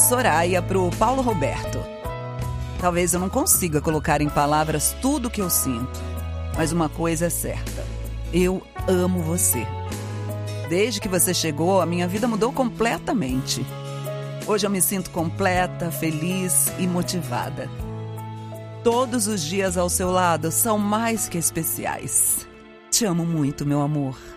Soraya pro Paulo Roberto. Talvez eu não consiga colocar em palavras tudo o que eu sinto, mas uma coisa é certa: eu amo você. Desde que você chegou, a minha vida mudou completamente. Hoje eu me sinto completa, feliz e motivada. Todos os dias ao seu lado são mais que especiais. Te amo muito, meu amor.